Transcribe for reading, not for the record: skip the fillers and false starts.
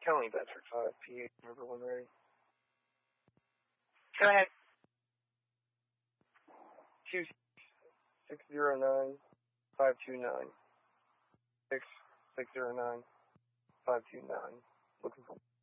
County Bedford 5, PH, number 1 ready. Go ahead. 609 529. 609 529. Looking for